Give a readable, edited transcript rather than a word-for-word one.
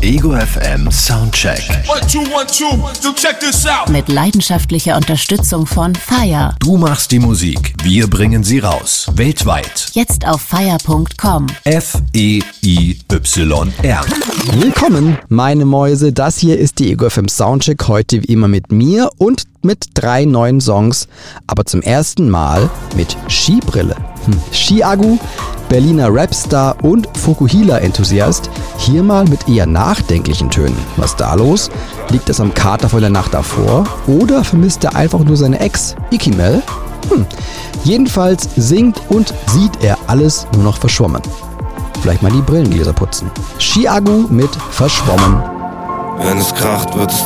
Ego FM Soundcheck. 1, 2, 1, 2, so check this out. Mit leidenschaftlicher Unterstützung von FIRE. Du machst die Musik, wir bringen sie raus. Weltweit. Jetzt auf FIRE.com. FEIYR. Willkommen, meine Mäuse. Das hier ist die Ego FM Soundcheck. Heute wie immer mit mir und mit 3 neuen Songs. Aber zum ersten Mal mit Skibrille. Skiagu, Berliner Rapstar und Fukuhila-Enthusiast. Hier mal mit eher nachdenklichen Tönen. Was da los? Liegt es am Kater von der Nacht davor? Oder vermisst er einfach nur seine Ex, Ikimel? Jedenfalls singt und sieht er alles nur noch verschwommen. Vielleicht mal die Brillengläser putzen. Skiagu mit Verschwommen. Wenn es kracht, wird es